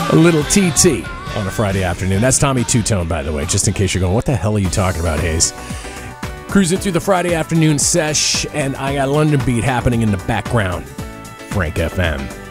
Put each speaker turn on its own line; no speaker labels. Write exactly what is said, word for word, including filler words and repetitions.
A little T T on a Friday afternoon. That's Tommy Two-Tone, by the way, just in case you're going, what the hell are you talking about, Hayes? Cruising through the Friday afternoon sesh, and I got London Beat happening in the background. Frank F M.